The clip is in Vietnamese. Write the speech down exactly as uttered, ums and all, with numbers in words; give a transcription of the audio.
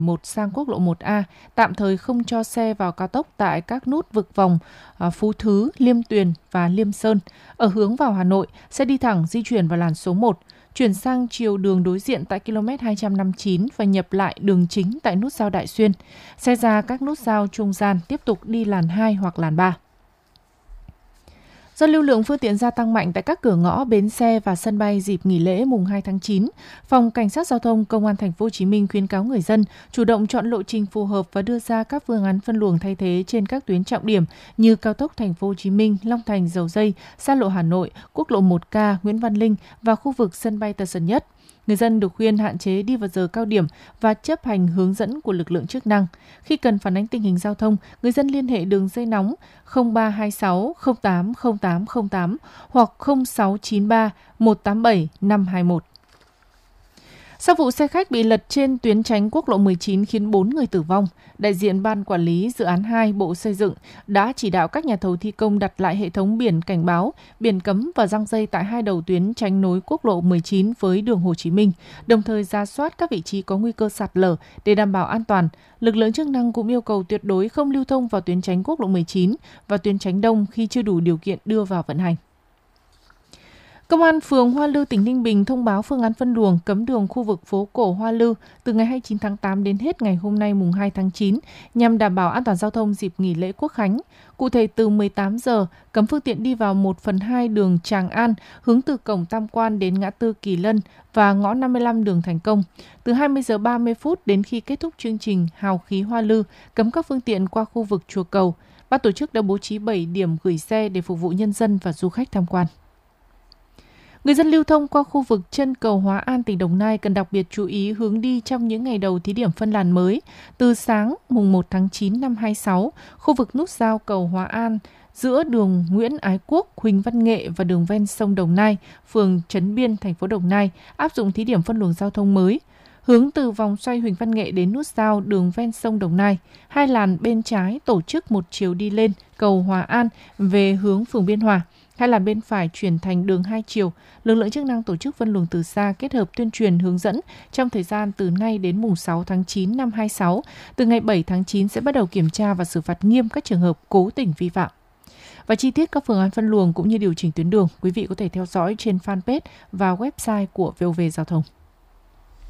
một sang quốc lộ một A, tạm thời không cho xe vào cao tốc tại các nút vực vòng Phú Thứ, Liêm Tuyền và Liêm Sơn. Ở hướng vào Hà Nội, sẽ đi thẳng di chuyển vào làn số một, chuyển sang chiều đường đối diện tại ki lô mét hai trăm năm mươi chín và nhập lại đường chính tại nút giao Đại Xuyên. Xe ra các nút giao trung gian tiếp tục đi làn hai hoặc làn ba. Do lưu lượng phương tiện gia tăng mạnh tại các cửa ngõ, bến xe và sân bay dịp nghỉ lễ mùng hai tháng chín, Phòng Cảnh sát Giao thông Công an Thành phố Hồ Chí Minh khuyến cáo người dân chủ động chọn lộ trình phù hợp và đưa ra các phương án phân luồng thay thế trên các tuyến trọng điểm như cao tốc Thành phố Hồ Chí Minh, Long Thành, Dầu Giây, xa lộ Hà Nội, quốc lộ một K, Nguyễn Văn Linh và khu vực sân bay Tân Sơn Nhất. Người dân được khuyên hạn chế đi vào giờ cao điểm và chấp hành hướng dẫn của lực lượng chức năng. Khi cần phản ánh tình hình giao thông, người dân liên hệ đường dây nóng không ba hai sáu không tám không tám không tám hoặc không sáu chín ba một tám bảy năm hai mốt. Sau vụ xe khách bị lật trên tuyến tránh quốc lộ mười chín khiến bốn người tử vong, đại diện Ban Quản lý Dự án hai Bộ Xây dựng đã chỉ đạo các nhà thầu thi công đặt lại hệ thống biển cảnh báo, biển cấm và giăng dây tại hai đầu tuyến tránh nối quốc lộ mười chín với đường Hồ Chí Minh, đồng thời rà soát các vị trí có nguy cơ sạt lở để đảm bảo an toàn. Lực lượng chức năng cũng yêu cầu tuyệt đối không lưu thông vào tuyến tránh quốc lộ mười chín và tuyến tránh đông khi chưa đủ điều kiện đưa vào vận hành. Công an phường Hoa Lư, tỉnh Ninh Bình thông báo phương án phân luồng cấm đường khu vực phố cổ Hoa Lư từ ngày hai mươi chín tháng tám đến hết ngày hôm nay mùng hai tháng chín nhằm đảm bảo an toàn giao thông dịp nghỉ lễ Quốc khánh. Cụ thể từ mười tám giờ, cấm phương tiện đi vào một phần hai đường Tràng An hướng từ cổng Tam Quan đến ngã tư Kỳ Lân và ngõ năm mươi lăm đường Thành Công. Từ hai mươi giờ ba mươi phút đến khi kết thúc chương trình Hào khí Hoa Lư, cấm các phương tiện qua khu vực chùa Cầu. Ban tổ chức đã bố trí bảy điểm gửi xe để phục vụ nhân dân và du khách tham quan. Người dân lưu thông qua khu vực chân cầu Hóa An, tỉnh Đồng Nai cần đặc biệt chú ý hướng đi trong những ngày đầu thí điểm phân làn mới. Từ sáng mùng một tháng chín năm hai mươi sáu, khu vực nút giao cầu Hóa An giữa đường Nguyễn Ái Quốc, Huỳnh Văn Nghệ và đường ven sông Đồng Nai, phường Trấn Biên, thành phố Đồng Nai áp dụng thí điểm phân luồng giao thông mới. Hướng từ vòng xoay Huỳnh Văn Nghệ đến nút giao đường ven sông Đồng Nai, hai làn bên trái tổ chức một chiều đi lên cầu Hòa An về hướng phường Biên Hòa. Hai làn bên phải chuyển thành đường hai chiều. Lực lượng chức năng tổ chức phân luồng từ xa kết hợp tuyên truyền hướng dẫn trong thời gian từ nay đến mùng sáu tháng chín năm hai mươi sáu. Từ ngày bảy tháng chín sẽ bắt đầu kiểm tra và xử phạt nghiêm các trường hợp cố tình vi phạm. Và chi tiết các phương án phân luồng cũng như điều chỉnh tuyến đường, quý vị có thể theo dõi trên fanpage và website của vê o vê Giao thông.